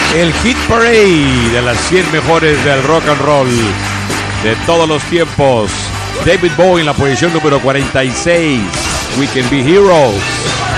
El Hit Parade de las 100 mejores del rock and roll de todos los tiempos. David Bowie en la posición número 46. We Can Be Heroes.